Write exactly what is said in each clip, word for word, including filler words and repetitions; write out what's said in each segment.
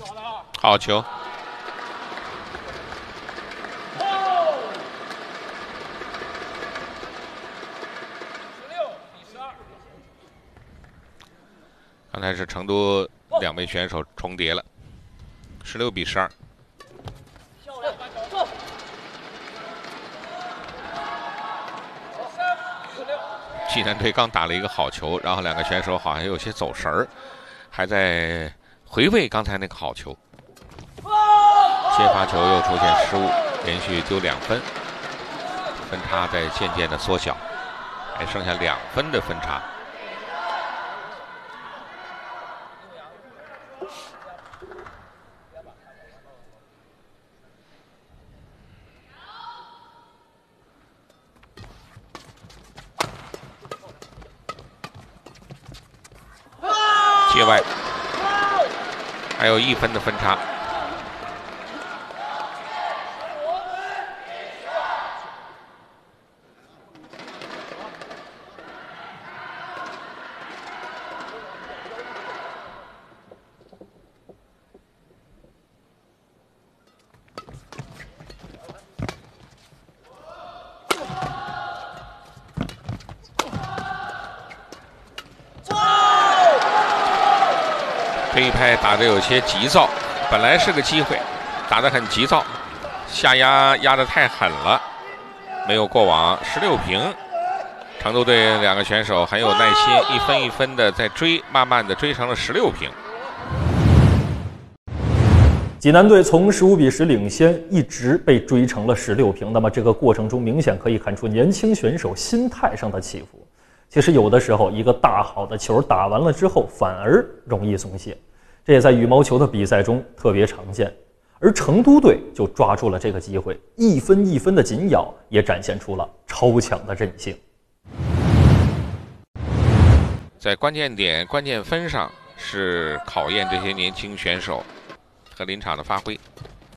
好球。刚才是成都两位选手重叠了，十六比十二。济南队刚打了一个好球，然后两个选手好像有些走神儿，还在回味刚才那个好球。接发球又出现失误，连续丢两分，分差在渐渐的缩小，还剩下两分的分差。界外，还有一分的分差。这一拍打得有些急躁，本来是个机会，打得很急躁，下压压得太狠了，没有过网，十六平。成都队两个选手很有耐心，一分一分的在追，慢慢的追成了十六平。 济南队从十五比十领先，一直被追成了十六平。那么这个过程中，明显可以看出年轻选手心态上的起伏。其实有的时候，一个大好的球打完了之后，反而容易松懈，这也在羽毛球的比赛中特别常见。而成都队就抓住了这个机会，一分一分的紧咬，也展现出了超强的韧性。 在关键点、关键分上，是考验这些年轻选手和临场的发挥。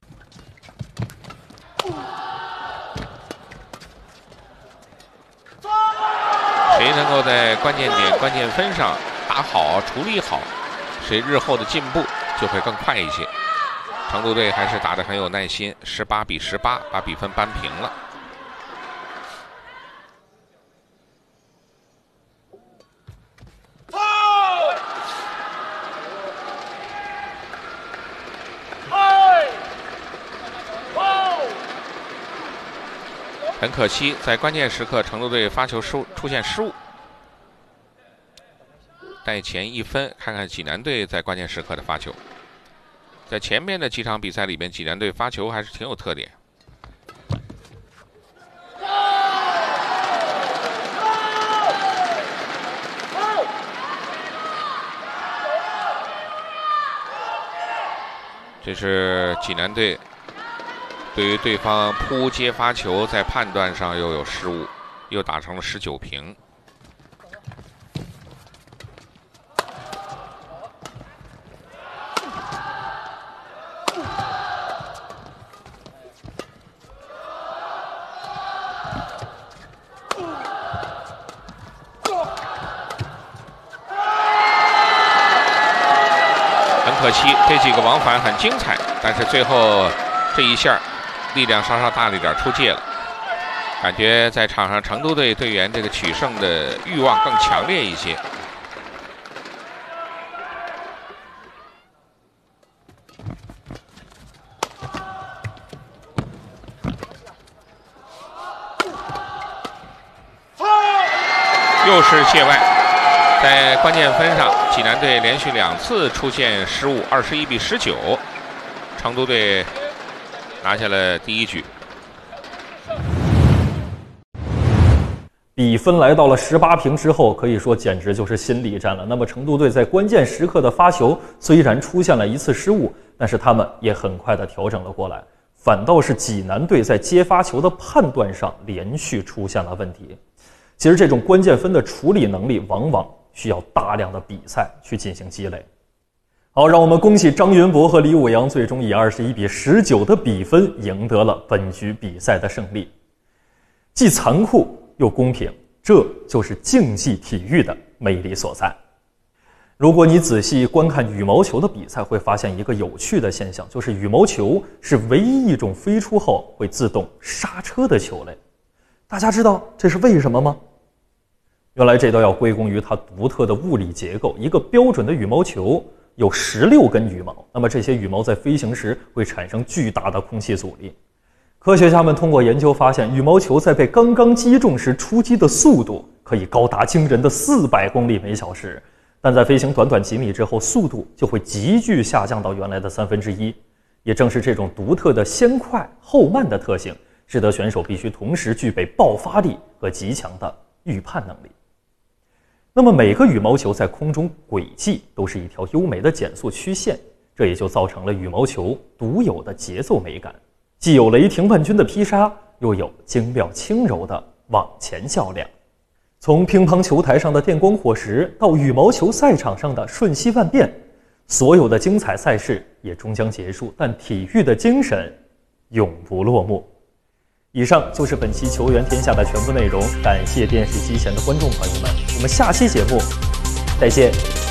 谁能够在关键点、关键分上打好、处理好，谁日后的进步就会更快一些。成都队还是打得很有耐心，十八比十八把比分扳平了。很可惜，在关键时刻，成都队发球失误出现失误，带前一分。看看济南队在关键时刻的发球，在前面的几场比赛里面，济南队发球还是挺有特点。这是济南队对于对方扑接发球，在判断上又有失误，又打成了十九平。很可惜，这几个往返很精彩，但是最后这一下力量稍稍大了一点，出界了。感觉在场上成都队队员这个取胜的欲望更强烈一些。又是界外，在关键分上，济南队连续两次出现失误，二十一比十九，成都队拿下了第一局。 比分来到了十八平之后，可以说简直就是心理战了。那么成都队在关键时刻的发球虽然出现了一次失误，但是他们也很快的调整了过来。反倒是济南队在接发球的判断上连续出现了问题。其实这种关键分的处理能力往往需要大量的比赛去进行积累。好，让我们恭喜张云博和李武阳最终以二十一比十九的比分赢得了本局比赛的胜利。既残酷又公平，这就是竞技体育的魅力所在。 如果你仔细观看羽毛球的比赛，会发现一个有趣的现象，就是羽毛球是唯一一种飞出后会自动刹车的球类。大家知道这是为什么吗？原来这都要归功于它独特的物理结构。一个标准的羽毛球有十六根羽毛，那么这些羽毛在飞行时会产生巨大的空气阻力。科学家们通过研究发现，羽毛球在被刚刚击中时出击的速度可以高达惊人的四百公里每小时，但在飞行短短几米之后，速度就会急剧下降到原来的三分之一。也正是这种独特的先快后慢的特性，使得选手必须同时具备爆发力和极强的预判能力。那么每个羽毛球在空中轨迹都是一条优美的减速曲线，这也就造成了羽毛球独有的节奏美感，既有雷霆万钧的劈杀，又有精妙轻柔的往前较量。从乒乓球台上的电光火石到羽毛球赛场上的瞬息万变，所有的精彩赛事也终将结束，但体育的精神永不落幕。以上就是本期球员天下的全部内容，感谢电视机前的观众朋友们，我们下期节目再见。